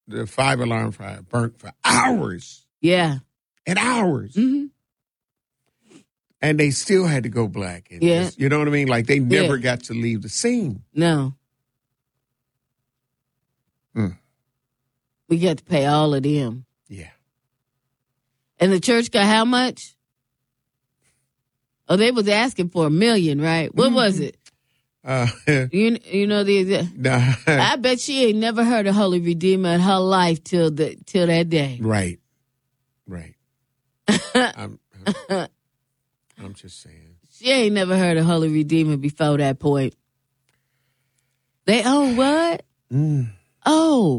the 5-alarm fire burnt for hours. Yeah. And hours. Mm-hmm. And they still had to go black. And Yeah. just, you know what I mean? Like they never got to leave the scene. No. We got to pay all of them. Yeah. And the church got how much? Oh, they was asking for $1 million, right? What was it? You know the nah. I bet she ain't never heard of Holy Redeemer in her life till that day. Right. I'm just saying. She ain't never heard of Holy Redeemer before that point. They own what? Oh,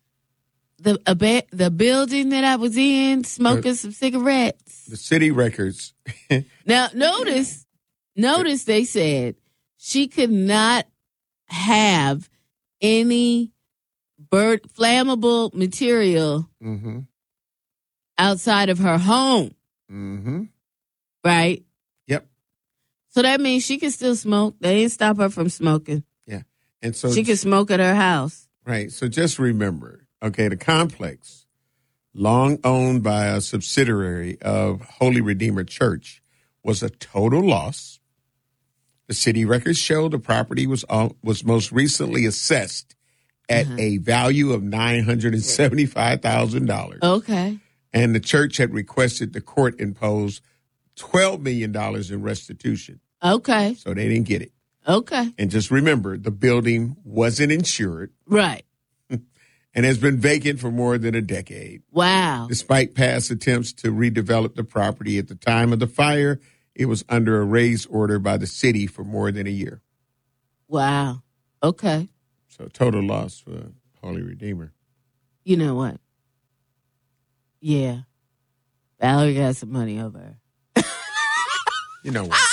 the building that I was in, smoking some cigarettes. The City Records. Now, notice they said she could not have any flammable material outside of her home. Mm-hmm. Right? Yep. So that means she can still smoke. They didn't stop her from smoking. Yeah. And so she can smoke at her house. Right. So just remember, okay, the complex, long owned by a subsidiary of Holy Redeemer Church, was a total loss. The city records show the property was most recently assessed at a value of $975,000. Okay. And the church had requested the court impose $12 million in restitution. Okay. So they didn't get it. Okay. And just remember, the building wasn't insured. Right. And has been vacant for more than a decade. Wow. Despite past attempts to redevelop the property at the time of the fire, it was under a raise order by the city for more than a year. Wow. Okay. So total loss for Holy Redeemer. You know what? Yeah. Valerie got some money over her. You know what?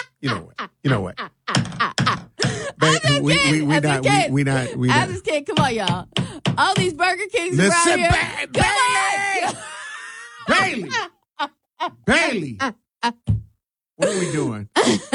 I just can't. Come on, y'all. All these Burger Kings around here. Bailey. What are we doing?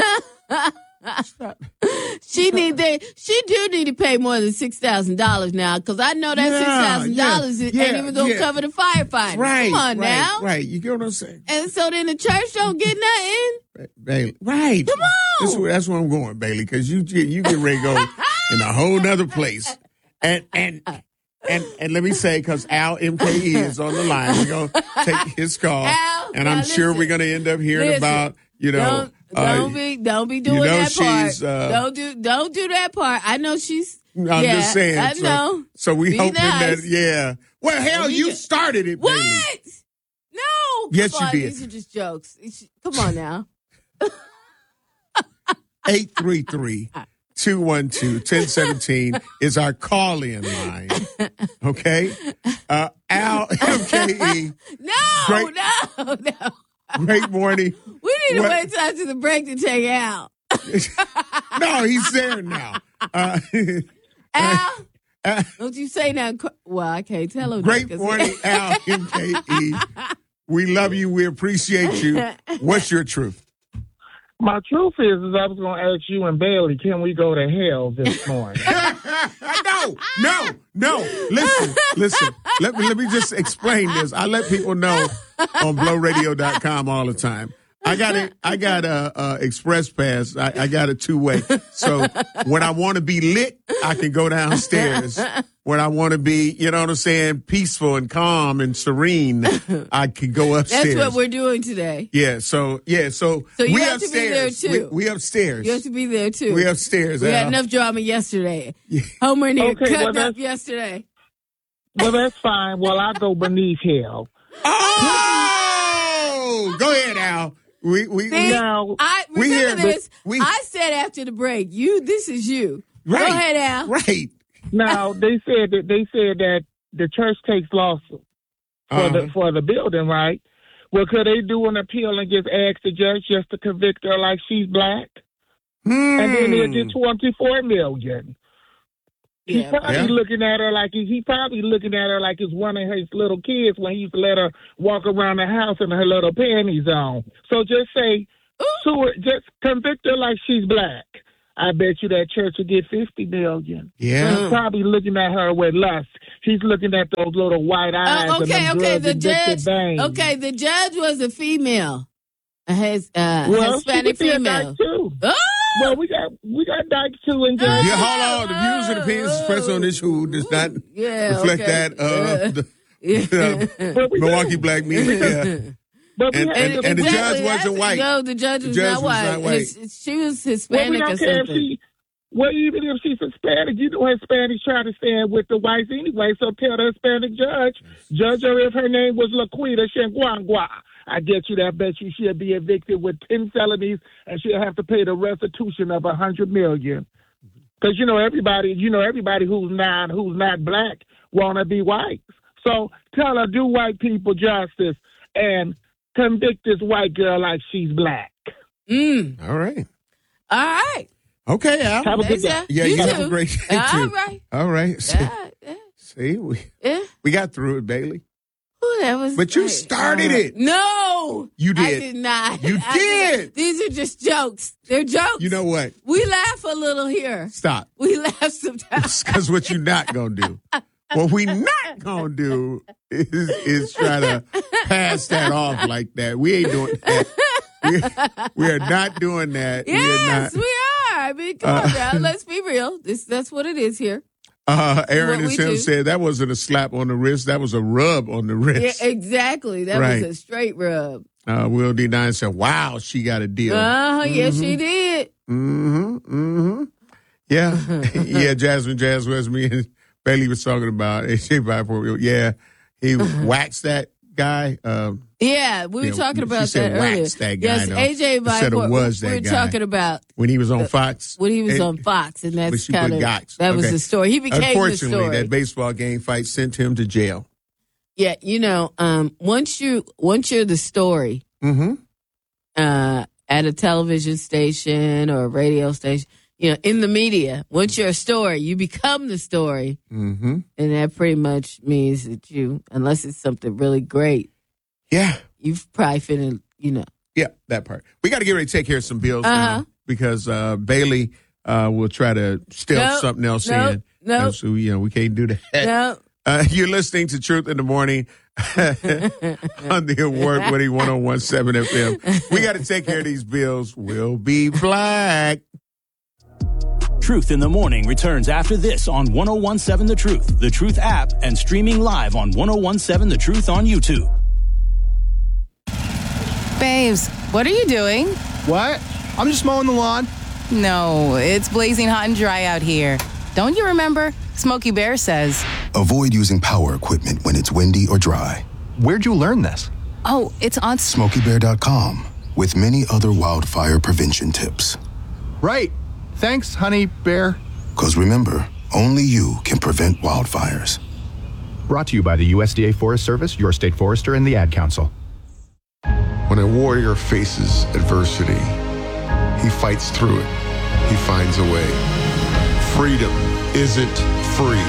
She do need to pay more than $6,000 now, because I know that $6,000 ain't even gonna cover the firefighter. Right, come on now. Right. You get what I'm saying? And so then the church don't get nothing. Bailey, right? Come on. That's where I'm going, Bailey, because you get ready to go in a whole nother place. And let me say, because Al MKE is on the line, we're gonna take his call, Al, and I'm sure we're gonna end up hearing about don't be doing that part. Don't do that part. I know she's. I'm just saying. I know. So we be hoping nice. that. Well, hell, you started it, what? Bailey. No. Yes, come on, you did. These are just jokes. Come on now. 833-212-1017 is our call-in line. Okay? Al MKE. No. Great morning. We need to wait till after the break to take Al. No, he's there now. Al, don't you say that. Well, I can't tell him. Great morning, Al MKE. We love you. We appreciate you. What's your truth? My truth is I was going to ask you and Bailey, can we go to hell this morning? No. Listen. Let me just explain this. I let people know on blowradio.com all the time. I got a express pass. I got a 2-way. So when I want to be lit, I can go downstairs. When I want to be, you know what I'm saying, peaceful and calm and serene, I can go upstairs. That's what we're doing today. Yeah. So you we have upstairs. to be there too. We upstairs. You have to be there too. We upstairs. We had enough drama yesterday. Homer and cut up yesterday. Well, that's fine. Well, I go beneath hell. Oh, go ahead, Al. Remember this. I said after the break, this is you. Right, go ahead, Al. Right. Now they said that the church takes losses for the building, right? Well, could they do an appeal and just ask the judge just to convict her like she's black, and then they'll get $24 million? He's probably looking at her like it's one of his little kids when he used to let her walk around the house in her little panties on. So just say, just convict her like she's black. I bet you that church will get $50 million. Yeah. He's probably looking at her with lust. He's looking at those little white eyes. Okay. The judge. Veins. Okay, the judge was a female, Hispanic female. Too. Oh! Well, we got dykes too in Jersey. Yeah, hold on. The views and opinions expressed on this show does not reflect that of the Milwaukee Black Media. But and the judge wasn't white. No, the judge was not white. She was Hispanic or something. Even if she's Hispanic, you know Hispanics try to stand with the whites anyway, so tell the Hispanic judge her if her name was Laquita Shenguangua. I get you that. Bet you she'll be evicted with 10 felonies and she'll have to pay the restitution of $100 million. Because everybody who's not black wanna be white. So tell her, do white people justice and convict this white girl like she's black. All right. Okay, Al. Have a good day. Yeah, you have a great day too. All right. See, we got through it, Bailey. Ooh, that was but you started it. No. You did. I did not. You did. These are just jokes. They're jokes. You know what? We laugh a little here. Stop. We laugh sometimes. Because what you're not going to do. What we not going to do is try to pass that off like that. We ain't doing that. We are not doing that. Yes, we are. I mean, come on now. Let's be real. That's what it is here. Aaron and Tim said that wasn't a slap on the wrist. That was a rub on the wrist. Yeah, exactly. That was a straight rub. Will D9 said, wow, she got a deal. Yes, she did. Yeah. Jasmine Jazz was me and Bailey was talking about AJ Biford. Yeah, he waxed that guy. We were talking about that earlier. Waxed that guy. Yes, AJ Biford. We were talking about when he was on Fox. When he was on Fox, and that's kind of that was the story. He became the story. Unfortunately, that baseball game fight sent him to jail. Yeah, once you're the story, at a television station or a radio station, in the media, once you're a story, you become the story. And that pretty much means that unless it's something really great. Yeah. You've probably finna, Yeah, that part. We got to get ready to take care of some bills now because Bailey will try to steal something else in. No. So, we can't do that. No. You're listening to Truth in the Morning on the award-winning 101.7 FM. We got to take care of these bills. We'll be black. Truth in the Morning returns after this on 101.7 The Truth app, and streaming live on 101.7 The Truth on YouTube. Babes, what are you doing? What? I'm just mowing the lawn. No, it's blazing hot and dry out here. Don't you remember? Smokey Bear says, avoid using power equipment when it's windy or dry. Where'd you learn this? Oh, it's on SmokeyBear.com with many other wildfire prevention tips. Right. Thanks, honey bear. Because remember, only you can prevent wildfires. Brought to you by the USDA Forest Service, your state forester, and the Ad Council. When a warrior faces adversity, he fights through it. He finds a way. Freedom isn't free.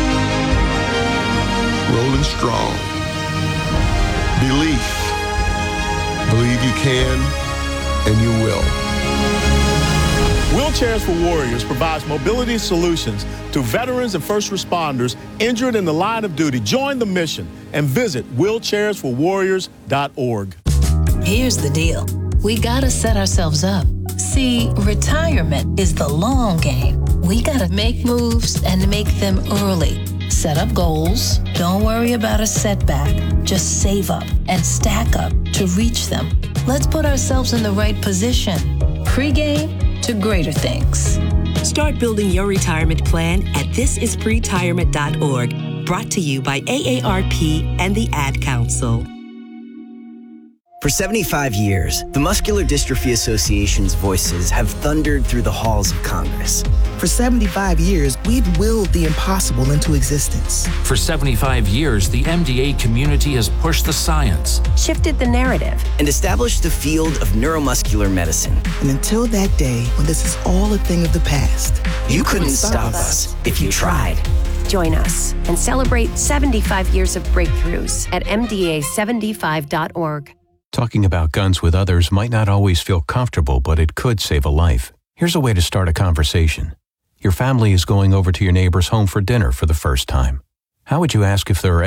Rolling strong. Belief. Believe you can, and you will. Wheelchairs for Warriors provides mobility solutions to veterans and first responders injured in the line of duty. Join the mission and visit wheelchairsforwarriors.org. Here's the deal. We gotta set ourselves up. See, retirement is the long game. We gotta make moves and make them early. Set up goals. Don't worry about a setback. Just save up and stack up to reach them. Let's put ourselves in the right position. Pre-game to greater things. Start building your retirement plan at thisispretirement.org. Brought to you by AARP and the Ad Council. For 75 years, the Muscular Dystrophy Association's voices have thundered through the halls of Congress. For 75 years, we've willed the impossible into existence. For 75 years, the MDA community has pushed the science, shifted the narrative, and established the field of neuromuscular medicine. And until that day, when this is all a thing of the past, you couldn't stop us if you tried. Join us and celebrate 75 years of breakthroughs at MDA75.org. Talking about guns with others might not always feel comfortable, but it could save a life. Here's a way to start a conversation. Your family is going over to your neighbor's home for dinner for the first time. How would you ask if there are